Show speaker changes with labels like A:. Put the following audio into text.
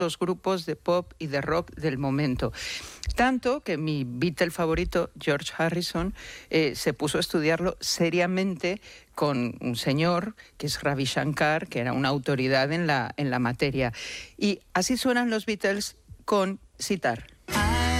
A: los grupos de pop y de rock del momento. Tanto que mi Beatle favorito, George Harrison, se puso a estudiarlo seriamente con un señor que es Ravi Shankar, que era una autoridad en la materia. Y así suenan los Beatles con Sitar.